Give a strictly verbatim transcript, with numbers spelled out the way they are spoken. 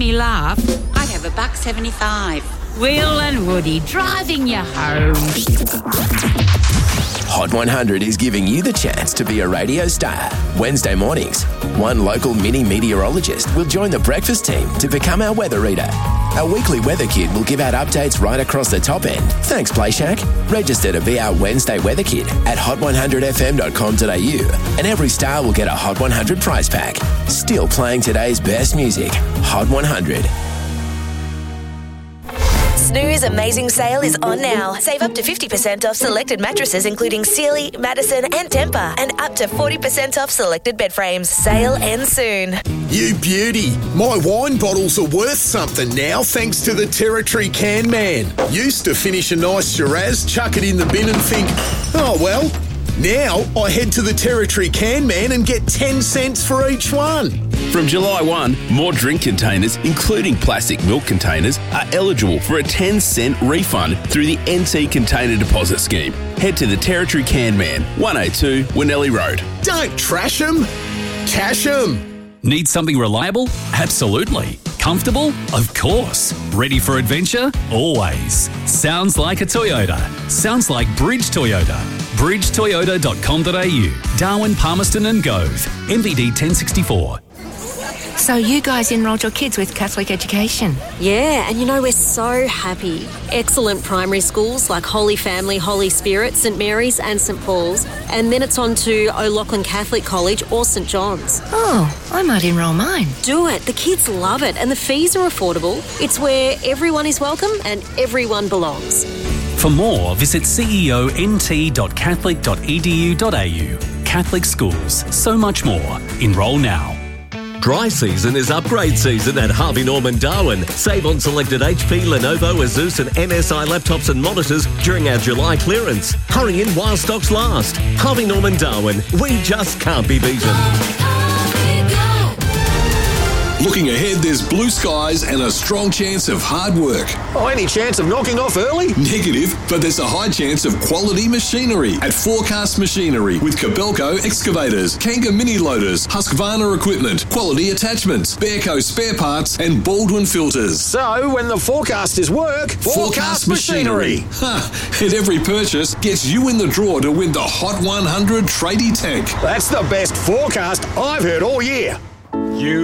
me laugh, I'd have a buck seventy-five. Will and Woody driving you home. Hot one hundred is giving you the chance to be a radio star. Wednesday mornings, one local mini meteorologist will join the breakfast team to become our weather reader. Our weekly weather kid will give out updates right across the top end. Thanks, Play Shack. Register to be our Wednesday weather kid at hot one hundred f m dot com dot a u, and every star will get a Hot one hundred prize pack. Still playing today's best music. Hot one hundred. Snooze Amazing Sale is on now. Save up to fifty percent off selected mattresses including Sealy, Madison and Tempur, and up to forty percent off selected bed frames. Sale ends soon. You beauty. My wine bottles are worth something now thanks to the Territory Can Man. Used to finish a nice Shiraz, chuck it in the bin and think, oh well. Now I head to the Territory Can Man and get ten cents for each one. From July first, more drink containers, including plastic milk containers, are eligible for a ten cent refund through the N T Container Deposit Scheme. Head to the Territory Can Man, one eighty-two Winnelly Road. Don't trash them, cash them. Need something reliable? Absolutely. Comfortable? Of course. Ready for adventure? Always. Sounds like a Toyota. Sounds like Bridge Toyota. bridge toyota dot com dot a u. Darwin, Palmerston and Gove. M V D ten sixty-four. So you guys enrolled your kids with Catholic education? Yeah, and you know, we're so happy. Excellent primary schools like Holy Family, Holy Spirit, St Mary's and St Paul's. And then it's on to O'Loughlin Catholic College or St John's. Oh, I might enrol mine. Do it. The kids love it and the fees are affordable. It's where everyone is welcome and everyone belongs. For more, visit c e o n t dot catholic dot e d u dot a u. Catholic schools. So much more. Enrol now. Dry season is upgrade season at Harvey Norman Darwin. Save on selected H P, Lenovo, Asus and M S I laptops and monitors during our July clearance. Hurry in while stocks last. Harvey Norman Darwin. We just can't be beaten. Looking ahead, there's blue skies and a strong chance of hard work. Oh, any chance of knocking off early? Negative, but there's a high chance of quality machinery at Forecast Machinery with Cabelco excavators, Kanga mini loaders, Husqvarna equipment, quality attachments, Bearco spare parts and Baldwin filters. So, when the forecast is work, Forecast, Forecast Machinery. Ha! And every purchase gets you in the draw to win the Hot one hundred Tradie Tank. That's the best forecast I've heard all year. You